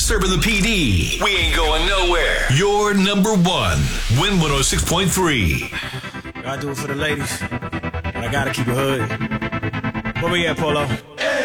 serving the PD. We ain't going nowhere. Your number one. Win 106.3. Gotta do it for the ladies. But I gotta keep it hood. Where we at, Polo?